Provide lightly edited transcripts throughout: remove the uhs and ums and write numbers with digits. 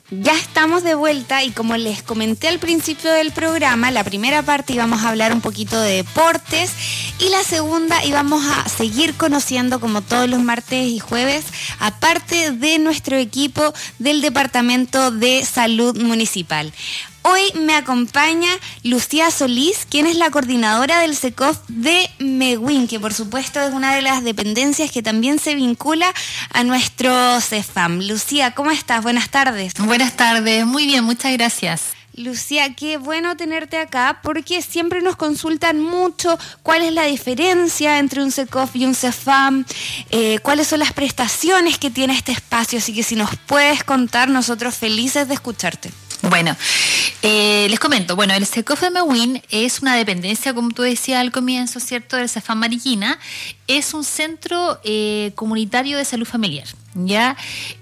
Ya estamos de vuelta y como les comenté al principio del programa, la primera parte íbamos a hablar un poquito de deportes y la segunda íbamos a seguir conociendo, como todos los martes y jueves, aparte de nuestro equipo del Departamento de Salud Municipal. Hoy me acompaña Lucía Solís, quien es la coordinadora del SECOF de Mewin, que por supuesto es una de las dependencias que también se vincula a nuestro CEFAM. Lucía, ¿cómo estás? Buenas tardes. Buenas tardes, muy bien, muchas gracias. Lucía, qué bueno tenerte acá porque siempre nos consultan mucho cuál es la diferencia entre un SECOF y un CEFAM, cuáles son las prestaciones que tiene este espacio, así que si nos puedes contar, nosotros felices de escucharte. Bueno, les comento, el SECOF de Mewin es una dependencia, como tú decías al comienzo, ¿cierto?, del CEFAM Mariquina. Es un centro comunitario de salud familiar, ya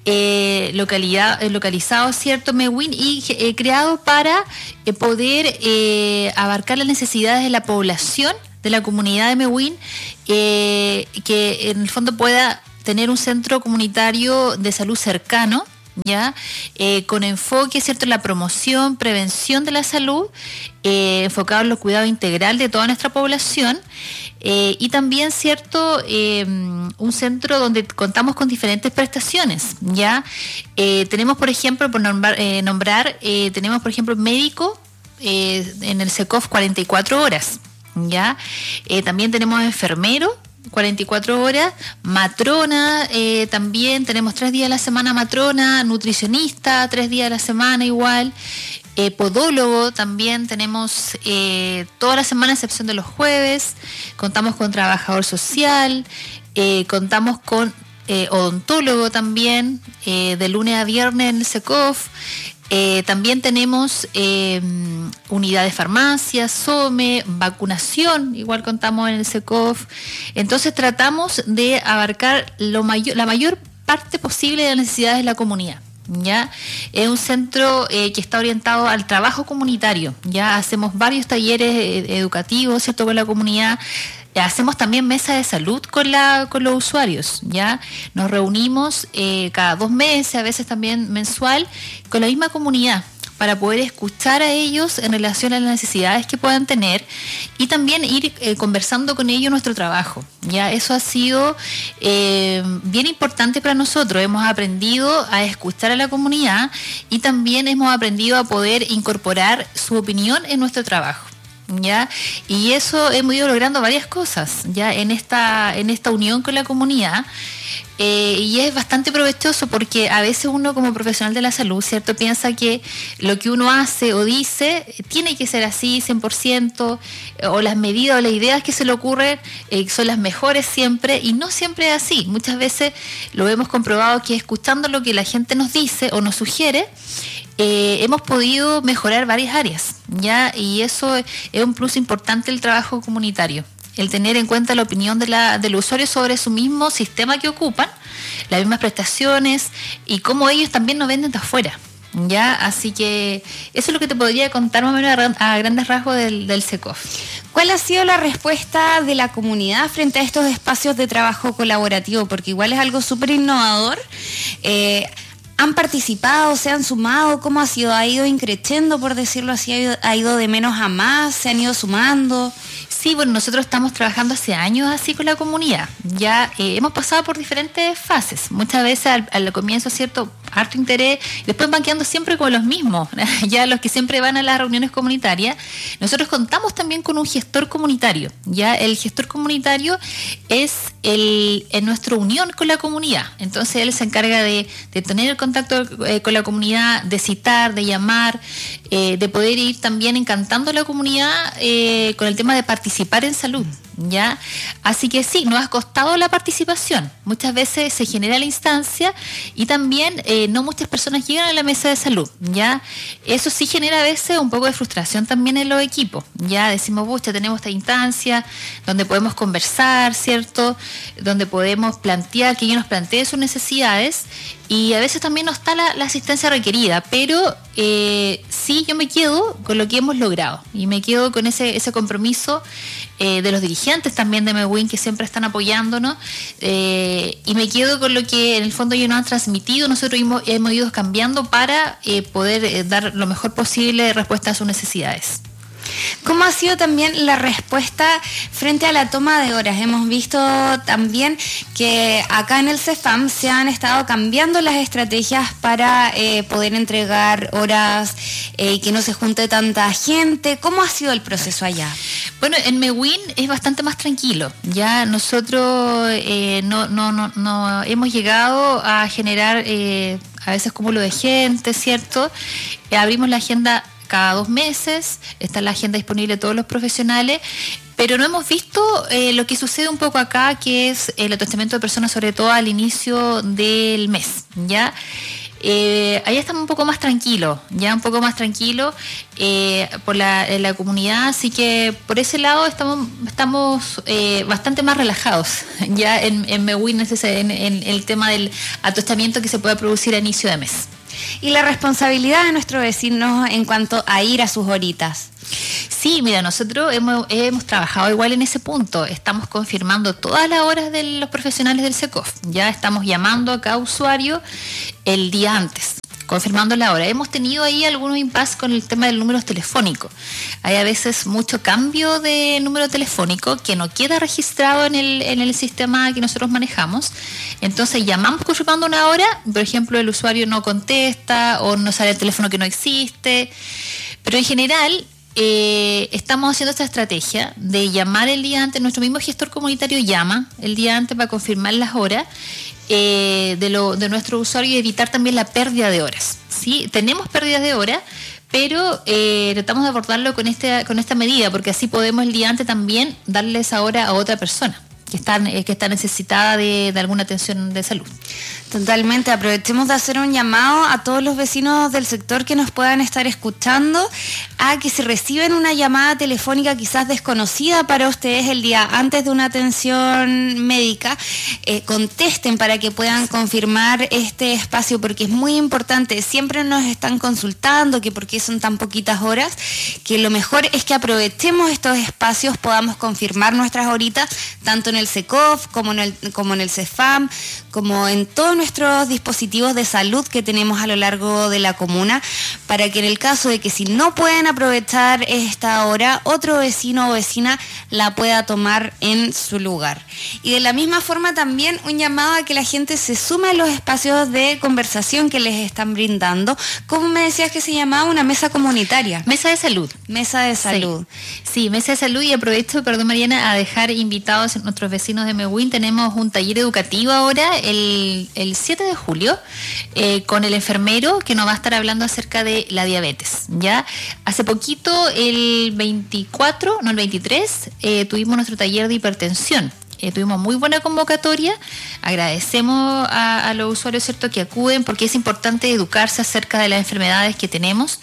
localizado, ¿cierto?, Mewin, y creado para poder abarcar las necesidades de la población de la comunidad de Mewin, que en el fondo pueda tener un centro comunitario de salud cercano, ya con enfoque, ¿cierto?, en la promoción, prevención de la salud, enfocado en los cuidados integral de toda nuestra población, y también, ¿cierto?, un centro donde contamos con diferentes prestaciones, ya tenemos, por ejemplo, tenemos, por ejemplo, médico en el SECOF 44 horas, ya también tenemos enfermero 44 horas, matrona, también tenemos 3 días a la semana matrona, nutricionista 3 días a la semana igual, podólogo también tenemos toda la semana a excepción de los jueves, contamos con trabajador social, contamos con odontólogo también, de lunes a viernes en el SECOF. También tenemos unidad de farmacia, SOME, vacunación, igual contamos en el SECOF. Entonces tratamos de abarcar la mayor parte posible de las necesidades de la comunidad. ¿Ya? Es un centro que está orientado al trabajo comunitario. Ya hacemos varios talleres educativos, ¿cierto?, con la comunidad. Hacemos también mesas de salud con los usuarios, ¿ya? Nos reunimos cada 2 meses, a veces también mensual, con la misma comunidad, para poder escuchar a ellos en relación a las necesidades que puedan tener y también ir conversando con ellos nuestro trabajo. Ya eso ha sido bien importante para nosotros. Hemos aprendido a escuchar a la comunidad y también hemos aprendido a poder incorporar su opinión en nuestro trabajo. ¿Ya? Y eso hemos ido logrando varias cosas ya en esta unión con la comunidad, y es bastante provechoso porque a veces uno como profesional de la salud, ¿cierto?, piensa que lo que uno hace o dice tiene que ser así 100%, o las medidas o las ideas que se le ocurren son las mejores siempre, y no siempre es así. Muchas veces lo hemos comprobado que escuchando lo que la gente nos dice o nos sugiere, hemos podido mejorar varias áreas, ¿ya? Y eso es un plus importante del trabajo comunitario, el tener en cuenta la opinión del usuario sobre su mismo sistema que ocupan, las mismas prestaciones y cómo ellos también nos venden de afuera, ¿ya? Así que eso es lo que te podría contar más o menos a grandes rasgos del SECOF. ¿Cuál ha sido la respuesta de la comunidad frente a estos espacios de trabajo colaborativo? Porque igual es algo súper innovador. ¿Han participado, se han sumado? ¿Cómo ha sido? ¿Ha ido increciendo, por decirlo así? ¿Ha ido de menos a más? ¿Se han ido sumando? Sí, nosotros estamos trabajando hace años así con la comunidad. Ya hemos pasado por diferentes fases. Muchas veces al comienzo, ¿cierto?, harto interés, después van quedando siempre con los mismos, ya los que siempre van a las reuniones comunitarias. Nosotros contamos también con un gestor comunitario. Ya el gestor comunitario es en nuestra unión con la comunidad. Entonces él se encarga de tener el contacto con la comunidad, de citar, de llamar, de poder ir también encantando a la comunidad con el tema de participar en salud, ¿ya? Así que sí, nos ha costado la participación. Muchas veces se genera la instancia y también no muchas personas llegan a la mesa de salud, ¿ya? Eso sí genera a veces un poco de frustración también en los equipos, ¿ya? Decimos, tenemos esta instancia donde podemos conversar, ¿cierto?, donde podemos plantear, que ellos nos planteen sus necesidades, y a veces también no está la asistencia requerida, pero sí, yo me quedo con lo que hemos logrado y me quedo con ese compromiso de los dirigentes también de MeWin, que siempre están apoyándonos, y me quedo con lo que en el fondo ellos nos han transmitido. Nosotros hemos ido cambiando para poder dar lo mejor posible respuesta a sus necesidades. ¿Cómo ha sido también la respuesta frente a la toma de horas? Hemos visto también que acá en el CEFAM se han estado cambiando las estrategias para poder entregar horas y que no se junte tanta gente. ¿Cómo ha sido el proceso allá? Bueno, en MeWin es bastante más tranquilo. Ya nosotros no hemos llegado a generar a veces cúmulo de gente, ¿cierto? Abrimos la agenda cada 2 meses, está la agenda disponible de todos los profesionales, pero no hemos visto lo que sucede un poco acá, que es el atestamiento de personas, sobre todo al inicio del mes, ¿ya? Allá estamos un poco más tranquilos, por la comunidad, así que por ese lado estamos bastante más relajados, ya en MeWin, en el tema del atestamiento que se puede producir a inicio de mes. Y la responsabilidad de nuestros vecinos en cuanto a ir a sus horitas. Sí, mira, nosotros hemos trabajado igual en ese punto. Estamos confirmando todas las horas de los profesionales del SECOF. Ya estamos llamando a cada usuario el día antes, confirmando la hora. Hemos tenido ahí algunos impases con el tema del número telefónico. Hay a veces mucho cambio de número telefónico que no queda registrado en el sistema que nosotros manejamos. Entonces llamamos confirmando una hora, por ejemplo, el usuario no contesta o no sale el teléfono que no existe. Pero en general estamos haciendo esta estrategia de llamar el día antes. Nuestro mismo gestor comunitario llama el día antes para confirmar las horas de nuestro usuario y evitar también la pérdida de horas, ¿sí? Tenemos pérdidas de horas, pero tratamos de abordarlo con esta medida, porque así podemos el día antes también darle esa hora a otra persona que está necesitada de alguna atención de salud. Totalmente, aprovechemos de hacer un llamado a todos los vecinos del sector que nos puedan estar escuchando, a que si reciben una llamada telefónica quizás desconocida para ustedes el día antes de una atención médica, contesten para que puedan confirmar este espacio, porque es muy importante. Siempre nos están consultando que por qué son tan poquitas horas, que lo mejor es que aprovechemos estos espacios, podamos confirmar nuestras horitas, tanto en el SECOF como en el CEFAM, como en todos nuestros dispositivos de salud que tenemos a lo largo de la comuna, para que en el caso de que si no pueden aprovechar esta hora, otro vecino o vecina la pueda tomar en su lugar. Y de la misma forma también un llamado a que la gente se sume a los espacios de conversación que les están brindando. ¿Cómo me decías que se llamaba? Una mesa comunitaria. Mesa de salud. Mesa de salud. Sí, mesa de salud, y aprovecho, perdón Mariana, a dejar invitados a nuestros vecinos de MeWin. Tenemos un taller educativo ahora, el 7 de julio, con el enfermero que nos va a estar hablando acerca de la diabetes. Ya hace poquito, el 23, tuvimos nuestro taller de hipertensión. Tuvimos muy buena convocatoria. Agradecemos a los usuarios, ¿cierto?, que acuden, porque es importante educarse acerca de las enfermedades que tenemos.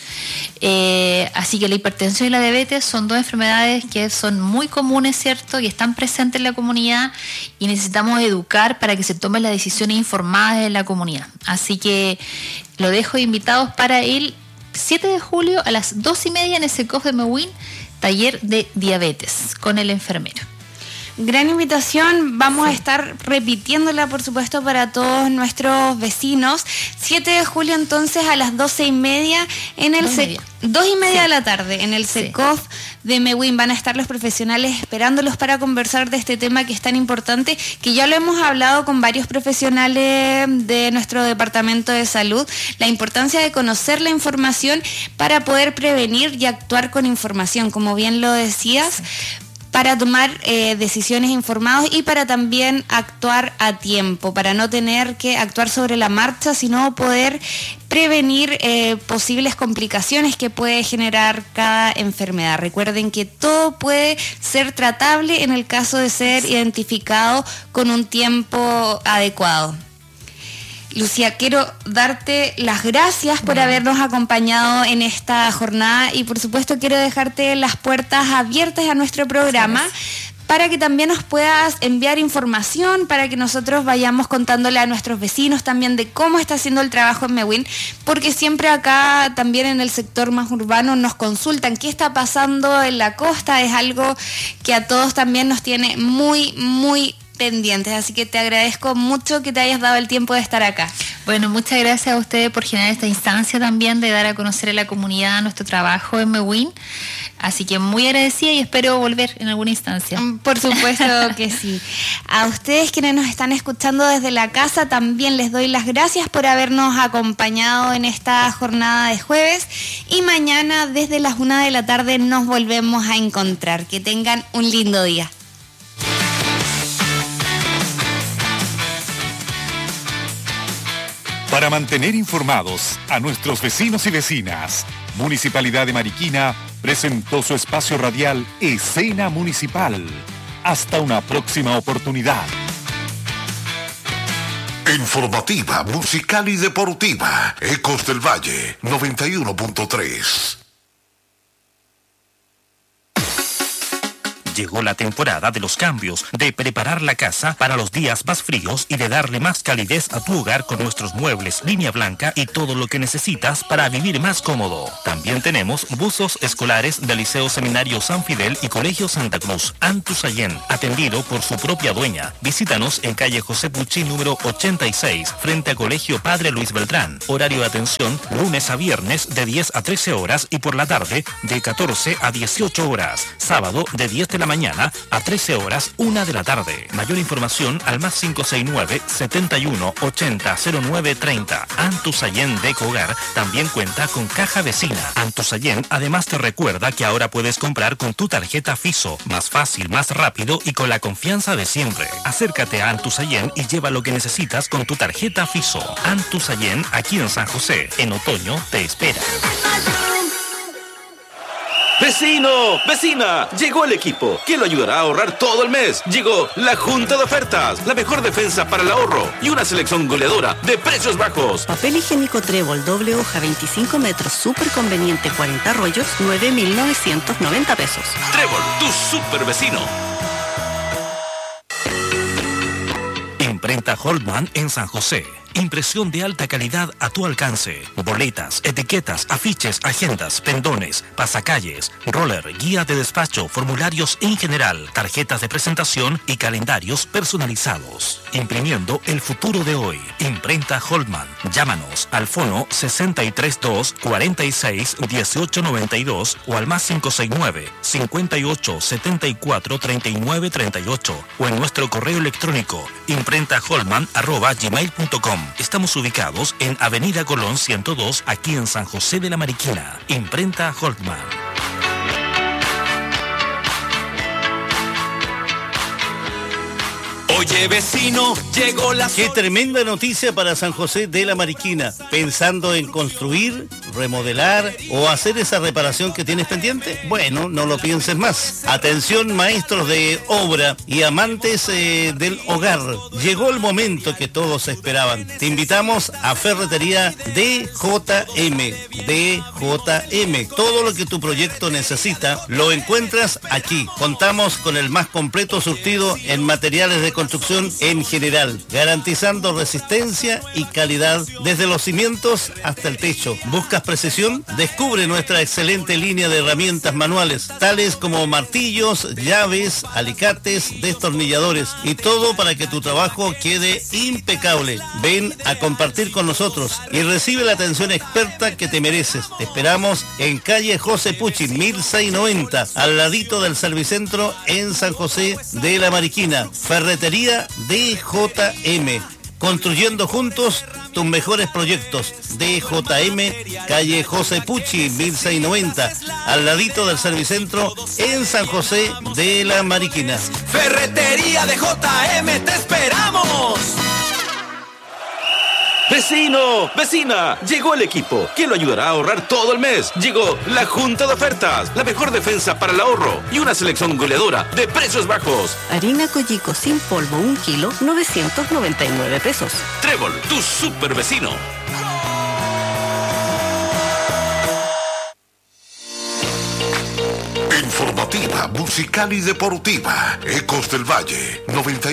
Así que la hipertensión y la diabetes son 2 enfermedades que son muy comunes, ¿cierto?, y están presentes en la comunidad, y necesitamos educar para que se tomen las decisiones informadas en la comunidad. Así que lo dejo invitados para el 7 de julio a las 2:30 en el SECOF de MeWin, taller de diabetes con el enfermero. Gran invitación, vamos a estar repitiéndola, por supuesto, para todos nuestros vecinos. 7 de julio entonces a las 12:30 en el 2:30 de la tarde en el SECOF de MeWin. Van a estar los profesionales esperándolos para conversar de este tema que es tan importante, que ya lo hemos hablado con varios profesionales de nuestro departamento de salud, la importancia de conocer la información para poder prevenir y actuar con información, como bien lo decías, para tomar decisiones informadas y para también actuar a tiempo, para no tener que actuar sobre la marcha, sino poder prevenir posibles complicaciones que puede generar cada enfermedad. Recuerden que todo puede ser tratable en el caso de ser identificado con un tiempo adecuado. Lucía, quiero darte las gracias por habernos acompañado en esta jornada, y por supuesto quiero dejarte las puertas abiertas a nuestro programa para que también nos puedas enviar información, para que nosotros vayamos contándole a nuestros vecinos también de cómo está haciendo el trabajo en Mewin, porque siempre acá también en el sector más urbano nos consultan qué está pasando en la costa. Es algo que a todos también nos tiene muy pendientes, así que te agradezco mucho que te hayas dado el tiempo de estar acá. Bueno, muchas gracias a ustedes por generar esta instancia también de dar a conocer a la comunidad nuestro trabajo en Mewin, así que muy agradecida y espero volver en alguna instancia. Por supuesto que sí. A ustedes quienes nos están escuchando desde la casa también les doy las gracias por habernos acompañado en esta jornada de jueves, y mañana desde las 1 de la tarde nos volvemos a encontrar. Que tengan un lindo día. Para mantener informados a nuestros vecinos y vecinas, Municipalidad de Mariquina presentó su espacio radial Escena Municipal. Hasta una próxima oportunidad. Informativa, musical y deportiva. Ecos del Valle 91.3. Llegó la temporada de los cambios, de preparar la casa para los días más fríos y de darle más calidez a tu hogar con nuestros muebles línea blanca y todo lo que necesitas para vivir más cómodo. También tenemos buzos escolares del Liceo Seminario San Fidel y Colegio Santa Cruz, Antusayén, atendido por su propia dueña. Visítanos en calle José Pucci número 86, frente a Colegio Padre Luis Beltrán. Horario de atención lunes a viernes de 10 a 13 horas y por la tarde de 14 a 18 horas. Sábado de 10 de la mañana a 13 horas, 1 de la tarde. Mayor información al más 569 71 80 09 30. Antusayén Deco Hogar también cuenta con caja vecina. Antusayén además te recuerda que ahora puedes comprar con tu tarjeta Fiso, más fácil, más rápido y con la confianza de siempre. Acércate a Antusayén y lleva lo que necesitas con tu tarjeta Fiso. Antusayén aquí en San José. En otoño te espera. ¡Vecino! ¡Vecina! Llegó el equipo que lo ayudará a ahorrar todo el mes. Llegó la Junta de Ofertas, la mejor defensa para el ahorro y una selección goleadora de precios bajos. Papel higiénico Trébol, doble hoja, 25 metros, súper conveniente, 40 rollos, 9.990 pesos. Trébol, tu super vecino. Imprenta Holman en San José. Impresión de alta calidad a tu alcance. Boletas, etiquetas, afiches, agendas, pendones, pasacalles, roller, guía de despacho, formularios en general, tarjetas de presentación y calendarios personalizados. Imprimiendo el futuro de hoy. Imprenta Holman. Llámanos al fono 632 46 18 92 o al más 569 58 74 39 38 o en nuestro correo electrónico imprentaholman@gmail.com. Estamos ubicados en Avenida Colón 102, aquí en San José de la Mariquina. Imprenta Holtman. Oye, vecino, llegó la... Qué tremenda noticia para San José de la Mariquina. ¿Pensando en construir, remodelar o hacer esa reparación que tienes pendiente? Bueno, no lo pienses más. Atención, maestros de obra y amantes del hogar. Llegó el momento que todos esperaban. Te invitamos a Ferretería DJM. DJM. Todo lo que tu proyecto necesita lo encuentras aquí. Contamos con el más completo surtido en materiales de construcción en general, garantizando resistencia y calidad desde los cimientos hasta el techo. ¿Buscas precisión? Descubre nuestra excelente línea de herramientas manuales, tales como martillos, llaves, alicates, destornilladores y todo para que tu trabajo quede impecable. Ven a compartir con nosotros y recibe la atención experta que te mereces. Te esperamos en calle José Pucci 1690, al ladito del Servicentro en San José de la Mariquina. Ferretería DJM, construyendo juntos tus mejores proyectos. DJM, calle José Pucci 1690, al ladito del Servicentro en San José de la Mariquina. Ferretería DJM, te esperamos. ¡Vecino! ¡Vecina! Llegó el equipo que lo ayudará a ahorrar todo el mes. Llegó la Junta de Ofertas, la mejor defensa para el ahorro y una selección goleadora de precios bajos. Harina Coyico sin polvo, 1 kilo, 999 pesos. Trébol, tu super vecino. Informativo informativa, musical y deportiva. Ecos del Valle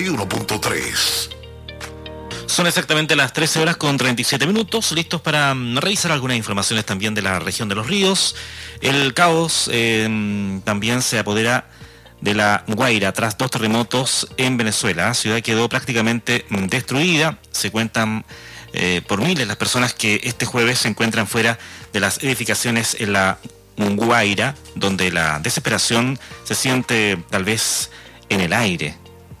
91.3. Son exactamente las 13 horas con 37 minutos, listos para revisar algunas informaciones también de la región de Los Ríos. El caos también se apodera de La Guaira tras 2 terremotos en Venezuela. La ciudad quedó prácticamente destruida. Se cuentan por miles las personas que este jueves se encuentran fuera de las edificaciones en La Guaira, donde la desesperación se siente tal vez en el aire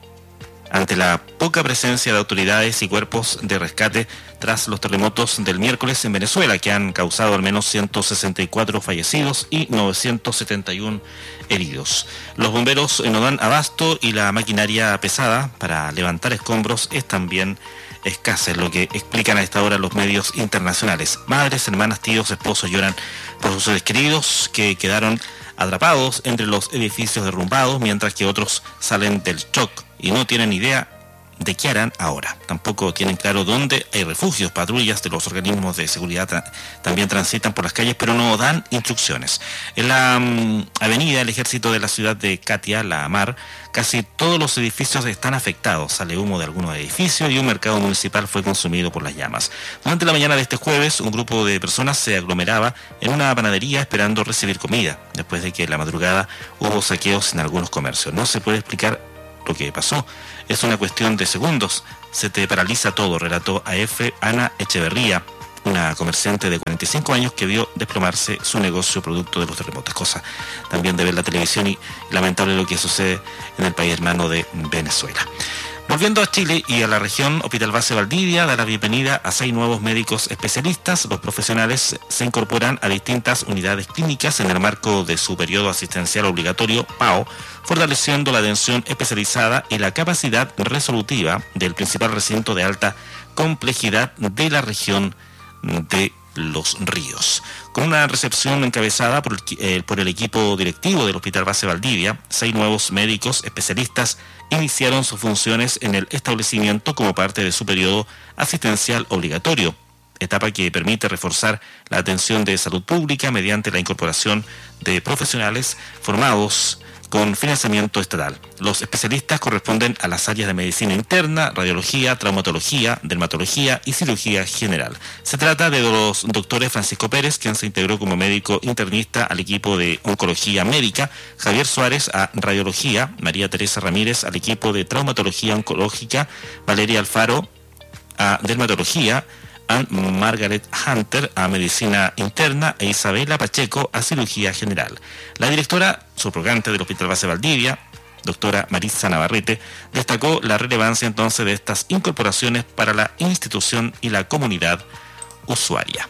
ante la poca presencia de autoridades y cuerpos de rescate tras los terremotos del miércoles en Venezuela, que han causado al menos 164 fallecidos y 971 heridos. Los bomberos no dan abasto y la maquinaria pesada para levantar escombros es también escasa, es lo que explican a esta hora los medios internacionales. Madres, hermanas, tíos, esposos lloran por sus seres queridos que quedaron atrapados entre los edificios derrumbados, mientras que otros salen del shock y no tienen idea de qué harán ahora. Tampoco tienen claro dónde hay refugios. Patrullas de los organismos de seguridad también transitan por las calles, pero no dan instrucciones. En la avenida El Ejército de la ciudad de Catia, La Mar, casi todos los edificios están afectados. Sale humo de algunos edificios y un mercado municipal fue consumido por las llamas. Durante la mañana de este jueves, un grupo de personas se aglomeraba en una panadería esperando recibir comida, después de que en la madrugada hubo saqueos en algunos comercios. No se puede explicar lo que pasó. Es una cuestión de segundos. Se te paraliza todo, relató a EFE Ana Echeverría, una comerciante de 45 años que vio desplomarse su negocio producto de los terremotos. Cosa también de ver la televisión y lamentable lo que sucede en el país hermano de Venezuela. Volviendo a Chile y a la región, Hospital Base Valdivia da la bienvenida a 6 nuevos médicos especialistas. Los profesionales se incorporan a distintas unidades clínicas en el marco de su periodo asistencial obligatorio, PAO, fortaleciendo la atención especializada y la capacidad resolutiva del principal recinto de alta complejidad de la región de Los Ríos. Con una recepción encabezada por el equipo directivo del Hospital Base Valdivia, 6 nuevos médicos especialistas iniciaron sus funciones en el establecimiento como parte de su periodo asistencial obligatorio, etapa que permite reforzar la atención de salud pública mediante la incorporación de profesionales formados con financiamiento estatal. Los especialistas corresponden a las áreas de medicina interna, radiología, traumatología, dermatología y cirugía general. Se trata de los doctores Francisco Pérez, quien se integró como médico internista al equipo de oncología médica, Javier Suárez a radiología, María Teresa Ramírez al equipo de traumatología oncológica, Valeria Alfaro a dermatología, Margaret Hunter a medicina interna e Isabela Pacheco a cirugía general. La directora subrogante del Hospital Base Valdivia, doctora Marisa Navarrete, destacó la relevancia entonces de estas incorporaciones para la institución y la comunidad usuaria.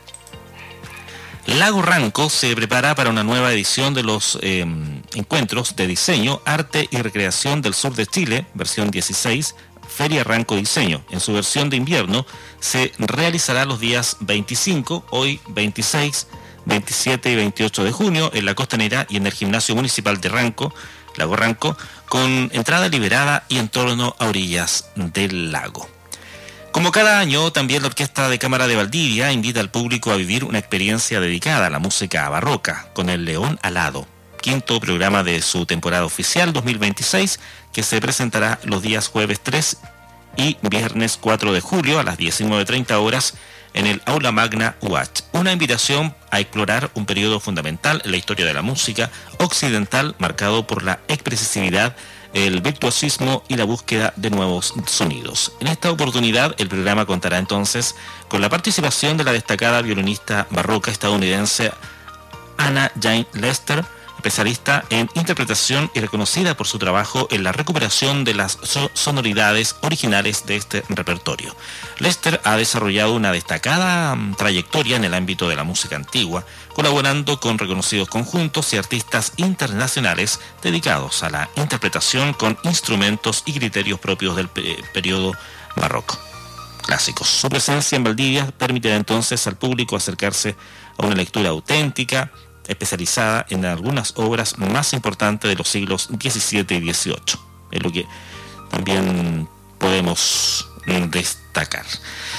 Lago Ranco se prepara para una nueva edición de los encuentros de diseño, arte y recreación del sur de Chile, versión 16, Feria Ranco Diseño. En su versión de invierno se realizará los días 25, hoy 26, 27 y 28 de junio en la Costanera y en el Gimnasio Municipal de Ranco, Lago Ranco, con entrada liberada y en torno a orillas del lago. Como cada año, también la Orquesta de Cámara de Valdivia invita al público a vivir una experiencia dedicada a la música barroca, con el León Alado, quinto programa de su temporada oficial 2026, que se presentará los días jueves 3 y viernes 4 de julio a las 19:30 horas en el Aula Magna UH. Una invitación a explorar un periodo fundamental en la historia de la música occidental marcado por la expresividad, el virtuosismo y la búsqueda de nuevos sonidos. En esta oportunidad, el programa contará entonces con la participación de la destacada violinista barroca estadounidense Anna Jane Lester, especialista en interpretación y reconocida por su trabajo en la recuperación de las sonoridades originales de este repertorio. Lester ha desarrollado una destacada trayectoria en el ámbito de la música antigua, colaborando con reconocidos conjuntos y artistas internacionales dedicados a la interpretación con instrumentos y criterios propios del periodo barroco clásicos. Su presencia en Valdivia permite entonces al público acercarse a una lectura auténtica, especializada en algunas obras más importantes de los siglos XVII y XVIII. Es lo que también podemos destacar.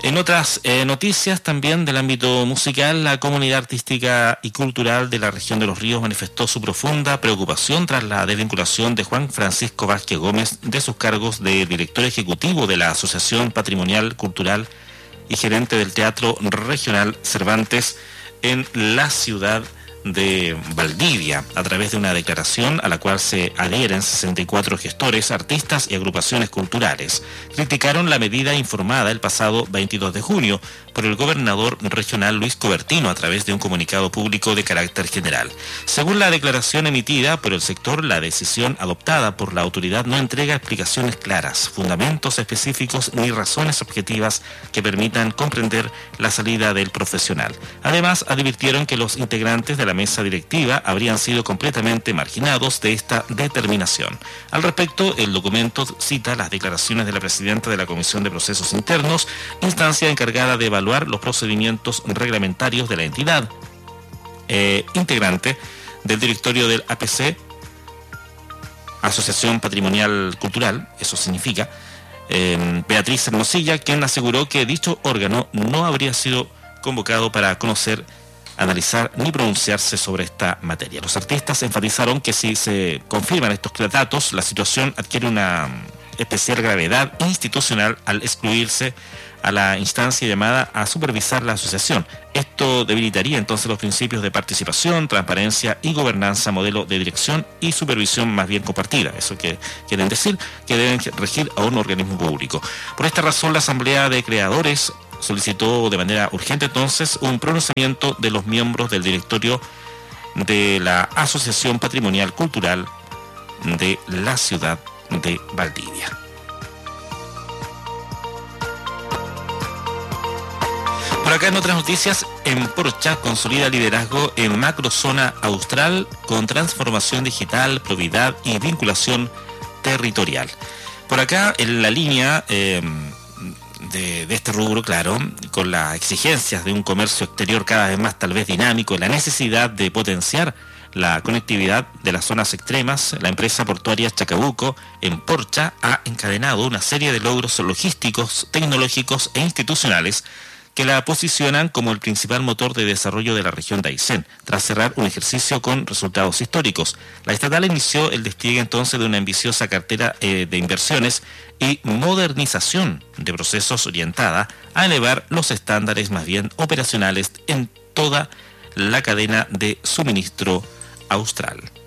En otras noticias también del ámbito musical, la comunidad artística y cultural de la región de Los Ríos manifestó su profunda preocupación tras la desvinculación de Juan Francisco Vázquez Gómez de sus cargos de director ejecutivo de la Asociación Patrimonial Cultural y gerente del Teatro Regional Cervantes en la ciudad de Valdivia, a través de una declaración a la cual se adhieren 64 gestores, artistas y agrupaciones culturales. Criticaron la medida informada el pasado 22 de junio por el gobernador regional Luis Cobertino a través de un comunicado público de carácter general. Según la declaración emitida por el sector, la decisión adoptada por la autoridad no entrega explicaciones claras, fundamentos específicos ni razones objetivas que permitan comprender la salida del profesional. Además, advirtieron que los integrantes de la mesa directiva habrían sido completamente marginados de esta determinación. Al respecto, el documento cita las declaraciones de la presidenta de la Comisión de Procesos Internos, instancia encargada de evaluar los procedimientos reglamentarios de la entidad, integrante del directorio del APC, Asociación Patrimonial Cultural, eso significa, Beatriz Hermosilla, quien aseguró que dicho órgano no habría sido convocado para conocer, analizar ni pronunciarse sobre esta materia. Los artistas enfatizaron que si se confirman estos datos, la situación adquiere una especial gravedad institucional al excluirse a la instancia llamada a supervisar la asociación. Esto debilitaría entonces los principios de participación, transparencia y gobernanza, modelo de dirección y supervisión más bien compartida. Eso que quieren decir que deben regir a un organismo público. Por esta razón, la Asamblea de Creadores solicitó de manera urgente entonces un pronunciamiento de los miembros del directorio de la Asociación Patrimonial Cultural de la ciudad de Valdivia. Por acá en otras noticias, Emporcha consolida liderazgo en macrozona austral con transformación digital, probidad y vinculación territorial. Por acá en la línea de este rubro, claro, con las exigencias de un comercio exterior cada vez más tal vez dinámico, la necesidad de potenciar la conectividad de las zonas extremas, la empresa portuaria Chacabuco, Emporcha, ha encadenado una serie de logros logísticos, tecnológicos e institucionales que la posicionan como el principal motor de desarrollo de la región de Aysén, tras cerrar un ejercicio con resultados históricos. La estatal inició el despliegue entonces de una ambiciosa cartera de inversiones y modernización de procesos orientada a elevar los estándares más bien operacionales en toda la cadena de suministro austral.